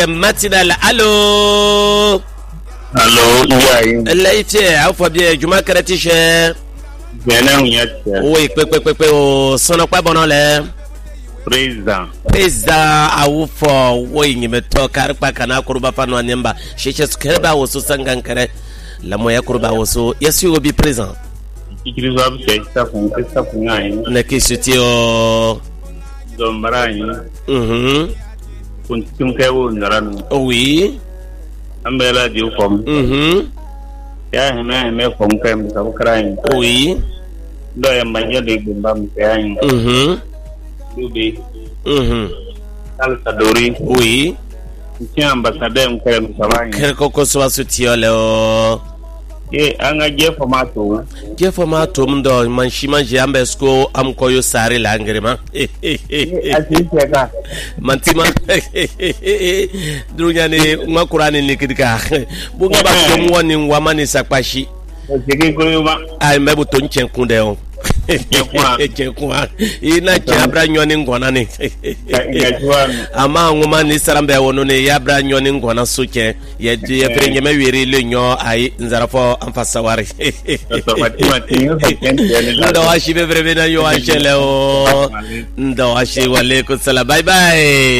matinal. Allô. Laïfie, afa bien, Juma Karatiche. Oui, pepe o sono kwa bonole. Président awufo oui ni meto karpa kana kuruba fano anemba. Sheche skerba woso sangankare. La moya kuruba woso. Yesu obi présent. Ne kisuti o Dombarai. Kuntum kewo ndaranu. Oui. Ambela di ufom. Ya heme fom kem sabukrai. Oui. Do ya manya de gumbam kayan. Dubi. Alsadori. Oui. Ti ambassadeur kem sabani. Kerko ko so asutiole o. Anga je formato. Je formato ndo manshima je ambesko amkoyo sare la ngrema. Asiteka. Mantima. Dunya ni ngakurani nikidika. Bunga ba ko mwoni ngwamani sakpashi. Sike koyuma. Ai mebu to nchekunde o. Chekwa. Ina chabra nyoni ngona ni. Ama nguma ni sarambe wono ni yabra nyoni ngona suke. Ye prenye me wiri le nyo ai nzarafo amfasawari. Ndo washi be brebe na yo achele o. Ndo washi wale kusala. Bye bye.